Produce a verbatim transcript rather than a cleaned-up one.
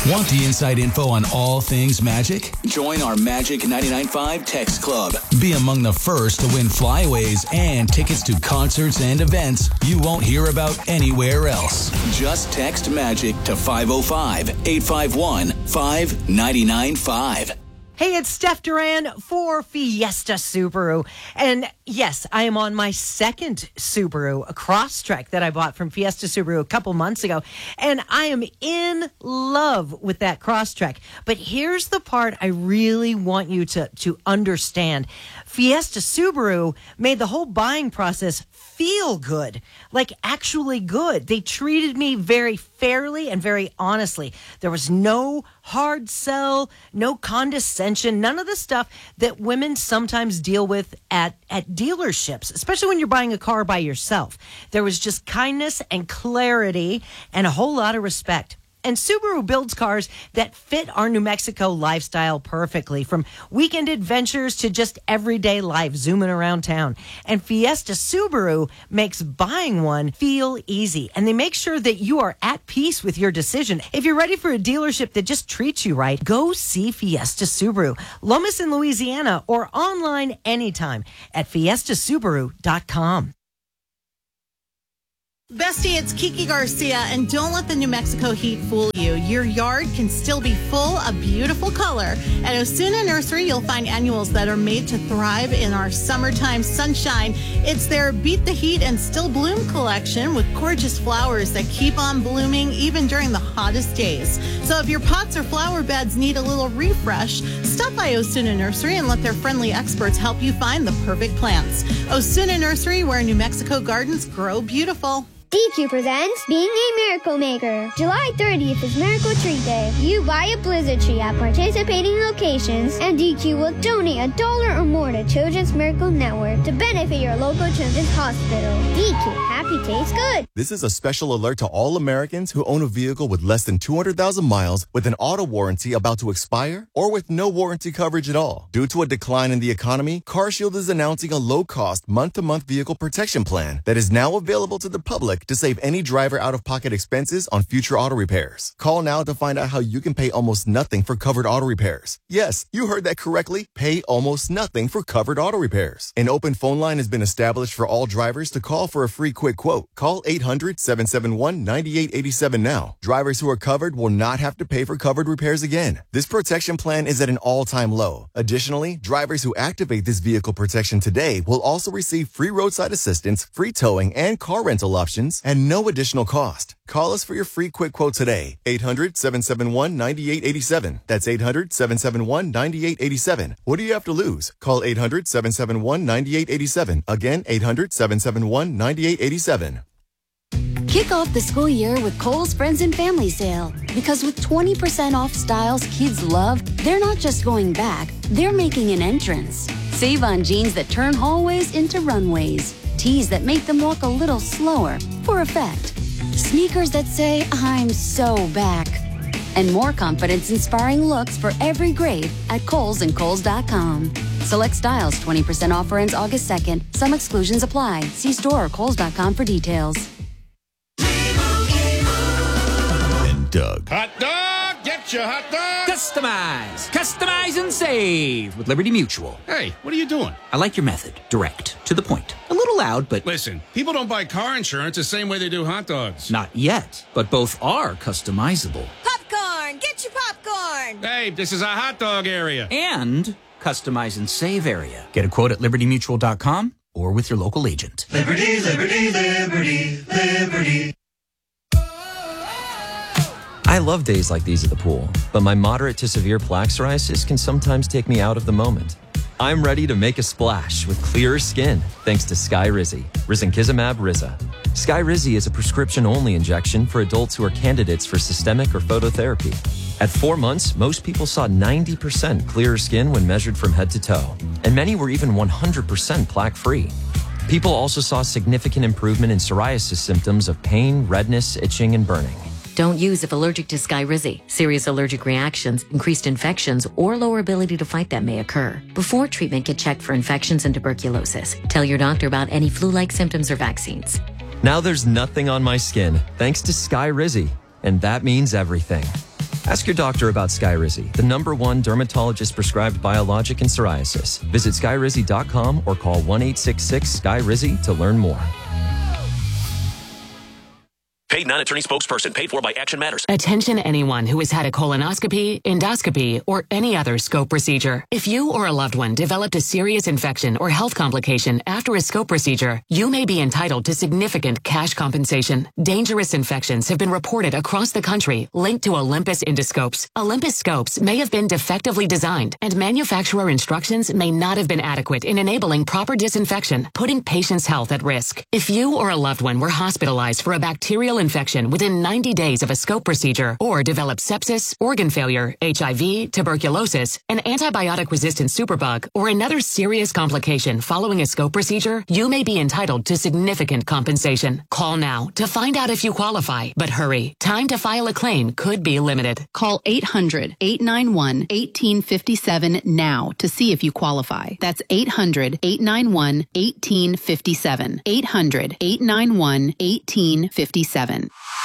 Want the inside info on all things Magic? Join our Magic ninety-nine point five text club. Be among the first to win flyaways and tickets to concerts and events you won't hear about anywhere else. Just text Magic to five oh five, eight five one, five nine nine five. Hey, it's Steph Duran for Fiesta Subaru. And yes, I am on my second Subaru, a Crosstrek that I bought from Fiesta Subaru a couple months ago. And I am in love with that Crosstrek. But here's the part I really want you to, to understand. Fiesta Subaru made the whole buying process feel good, like actually good. They treated me very fairly and very honestly. There was no hard sell, no condescension, none of the stuff that women sometimes deal with at, at dealerships, especially when you're buying a car by yourself. There was just kindness and clarity and a whole lot of respect. And Subaru builds cars that fit our New Mexico lifestyle perfectly, from weekend adventures to just everyday life, zooming around town. And Fiesta Subaru makes buying one feel easy, and they make sure that you are at peace with your decision. If you're ready for a dealership that just treats you right, go see Fiesta Subaru, Lomas in Louisiana, or online anytime at fiesta subaru dot com. Bestie, it's Kiki Garcia, and don't let the New Mexico heat fool you. Your yard can still be full of beautiful color. At Osuna Nursery, you'll find annuals that are made to thrive in our summertime sunshine. It's their Beat the Heat and Still Bloom collection with gorgeous flowers that keep on blooming even during the hottest days. So if your pots or flower beds need a little refresh, stop by Osuna Nursery and let their friendly experts help you find the perfect plants. Osuna Nursery, where New Mexico gardens grow beautiful. D Q presents Being a Miracle Maker. July thirtieth is Miracle Tree Day. You buy a Blizzard tree at participating locations, and D Q will donate a dollar or more to Children's Miracle Network to benefit your local children's hospital. D Q, happy tastes good. This is a special alert to all Americans who own a vehicle with less than two hundred thousand miles with an auto warranty about to expire or with no warranty coverage at all. Due to a decline in the economy, CarShield is announcing a low-cost month-to-month vehicle protection plan that is now available to the public to save any driver out-of-pocket expenses on future auto repairs. Call now to find out how you can pay almost nothing for covered auto repairs. Yes, you heard that correctly. Pay almost nothing for covered auto repairs. An open phone line has been established for all drivers to call for a free quick quote. Call eight hundred, seven seven one, nine eight eight seven now. Drivers who are covered will not have to pay for covered repairs again. This protection plan is at an all-time low. Additionally, drivers who activate this vehicle protection today will also receive free roadside assistance, free towing, and car rental options and no additional cost. Call us for your free quick quote today. eight hundred, seven seven one, nine eight eight seven. That's eight hundred, seven seven one, nine eight eight seven. What do you have to lose? Call eight hundred, seven seven one, nine eight eight seven. Again, eight hundred, seven seven one, nine eight eight seven. Kick off the school year with Kohl's Friends and Family Sale. Because with twenty percent off styles kids love, they're not just going back, they're making an entrance. Save on jeans that turn hallways into runways. Tees that make them walk a little slower for effect. Sneakers that say, I'm so back. And more confidence-inspiring looks for every grade at Kohl's and Kohl's dot com. Select styles, twenty percent offer ends August second. Some exclusions apply. See store or Kohl's dot com for details. And Doug. Hot dog! Get your hot dog! Customize! Customize and save with Liberty Mutual. Hey, what are you doing? I like your method. Direct. To the point. A little loud, but... Listen, people don't buy car insurance the same way they do hot dogs. Not yet, but both are customizable. Popcorn! Get your popcorn! Hey, this is a hot dog area. And customize and save area. Get a quote at liberty mutual dot com or with your local agent. Liberty, liberty, liberty, liberty. I love days like these at the pool, but my moderate to severe plaque psoriasis can sometimes take me out of the moment. I'm ready to make a splash with clearer skin thanks to Skyrizi, risankizumab Riza. Skyrizi is a prescription-only injection for adults who are candidates for systemic or phototherapy. At four months, most people saw ninety percent clearer skin when measured from head to toe, and many were even one hundred percent plaque-free. People also saw significant improvement in psoriasis symptoms of pain, redness, itching, and burning. Don't use if allergic to Skyrizi. Serious allergic reactions, increased infections, or lower ability to fight them may occur. Before treatment, get checked for infections and tuberculosis. Tell your doctor about any flu-like symptoms or vaccines. Now there's nothing on my skin thanks to Skyrizi, and that means everything. Ask your doctor about Skyrizi, the number one dermatologist-prescribed biologic in psoriasis. Visit skyrizi dot com or call one eight six six S K Y R I Z I to learn more. Paid non-attorney spokesperson paid for by Action Matters. Attention anyone who has had a colonoscopy, endoscopy, or any other scope procedure. If you or a loved one developed a serious infection or health complication after a scope procedure, you may be entitled to significant cash compensation. Dangerous infections have been reported across the country linked to Olympus endoscopes. Olympus scopes may have been defectively designed, and manufacturer instructions may not have been adequate in enabling proper disinfection, putting patients' health at risk. If you or a loved one were hospitalized for a bacterial infection within ninety days of a scope procedure or developed sepsis, organ failure, H I V, tuberculosis, an antibiotic-resistant superbug, or another serious complication following a scope procedure, you may be entitled to significant compensation. Call now to find out if you qualify, but hurry. Time to file a claim could be limited. Call eight hundred, eight nine one, one eight five seven now to see if you qualify. That's eight hundred, eight nine one, one eight five seven. eight hundred, eight nine one, one eight five seven.